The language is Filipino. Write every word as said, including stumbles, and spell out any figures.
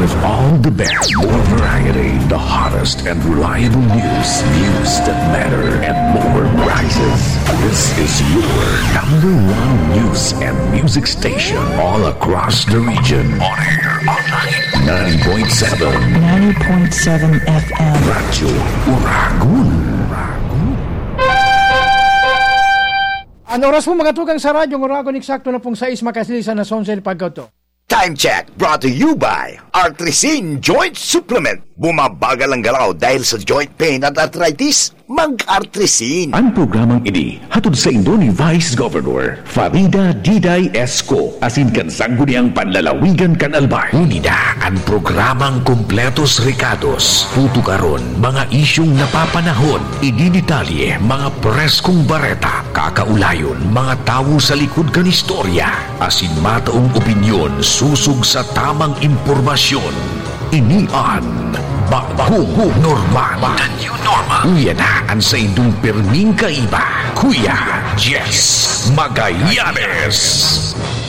with all the best, more variety, the hottest and reliable news, news that matter, and more prizes. This is your number one news and music station all across the region. On air, online, ninety point seven. ninety point seven F M. Radyo Uragun. Ano oras po mga tugang sa Radyo Uragon, eksakto na pong sais makasilisan na sonsel pagkato. Time check brought to you by Artrisin Joint Supplement. Bumabagal ang galaw dahil sa joint pain at arthritis. Mag-Artrisin. Ang programang ini hatod sa Indo ni Vice Governor Farida Diday Esco asin kan sangguniang panlalawigan kan Albay. Unida ang programang Kompletos Ricados. Putukaron mga isyong napapanahon. Idinitalye mga preskong bareta. Kakaulayon mga tao sa likod kan istorya. Asin mataong opinyon susug sa tamang impormasyon. Inian Bagong Normal. The New Normal. Uya na ang sa indong perming kaiba. Kuya Jess Magallanes.